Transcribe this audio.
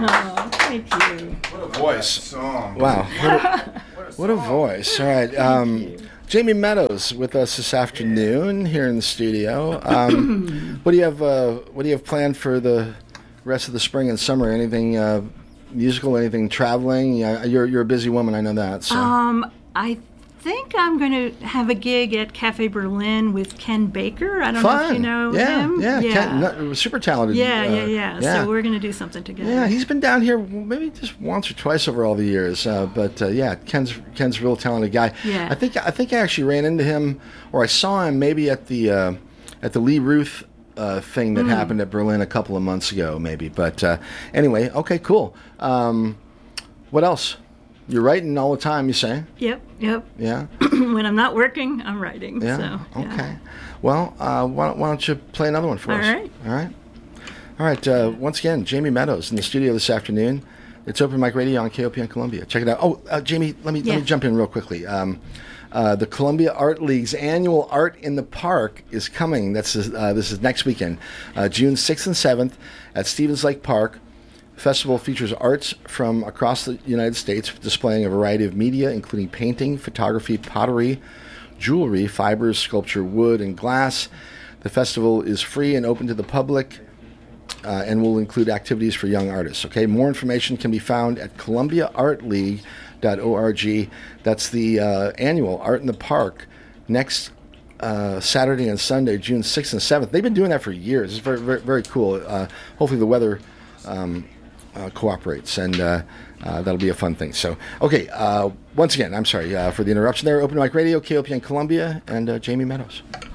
Oh, thank you. What a voice. Song. Wow. What a voice. All right. Jamie Meadows with us this afternoon here in the studio. What do you have planned for the rest of the spring and summer? Anything musical? Anything traveling? Yeah, you're a busy woman. I know that. So. I think I'm going to have a gig at Cafe Berlin with Ken Baker. I don't know if you know him. Yeah. Ken, super talented. Yeah. So we're going to do something together. Yeah, he's been down here maybe just once or twice over all the years. But Ken's a real talented guy. Yeah. I think I actually ran into him, or I saw him maybe at the Lee Ruth thing that happened at Berlin a couple of months ago, maybe. But anyway, okay, cool. What else? You're writing all the time, you say? Yep. Yeah. When I'm not working, I'm writing. Yeah. So, okay. Yeah. Well, why don't you play another one for us? All right. Once again, Jamie Meadows in the studio this afternoon. It's Open Mic Radio on KOPN Columbia. Check it out. Oh, Jamie, let me jump in real quickly. The Columbia Art League's annual Art in the Park is coming. This is next weekend, June 6th and 7th at Stevens Lake Park. The festival features arts from across the United States, displaying a variety of media, including painting, photography, pottery, jewelry, fibers, sculpture, wood, and glass. The festival is free and open to the public and will include activities for young artists. Okay, more information can be found at columbiaartleague.org. That's the annual Art in the Park next Saturday and Sunday, June 6th and 7th. They've been doing that for years. It's very, very, very cool. Hopefully the weather cooperates, and that'll be a fun thing. So, okay, once again, I'm sorry for the interruption there. Open Mic Radio, KOPN Columbia, and Jamie Meadows.